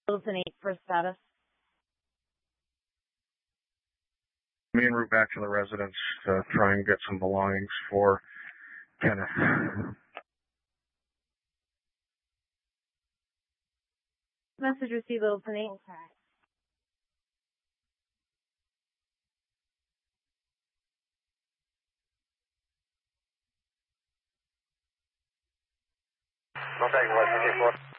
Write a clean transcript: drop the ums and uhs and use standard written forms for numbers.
Littleton 8 for status. Me en route back to the residence to try and get some belongings for Kenneth. Message received, Littleton 8. Contact 154.